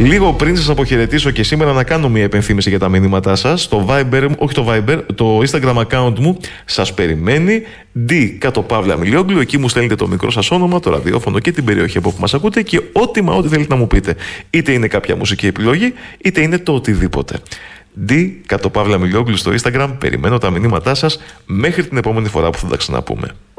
Λίγο πριν σας αποχαιρετήσω και σήμερα να κάνω μια επενθύμηση για τα μηνύματά σας. Το Viber, όχι το Viber, το Instagram account μου σας περιμένει. D_Milioglou. Εκεί μου στέλνετε το μικρό σας όνομα, το ραδιόφωνο και την περιοχή από που μας ακούτε και ό,τι θέλετε να μου πείτε. Είτε είναι κάποια μουσική επιλογή, είτε είναι το οτιδήποτε. D_Milioglou στο Instagram. Περιμένω τα μηνύματά σας μέχρι την επόμενη φορά που θα τα ξαναπούμε.